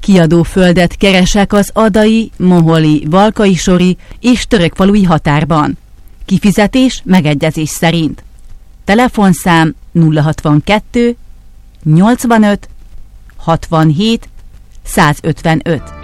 Kiadóföldet keresek az adai, moholi, valkai-sori és törökfalui határban. Kifizetés megegyezés szerint. Telefonszám 062 85 67 155.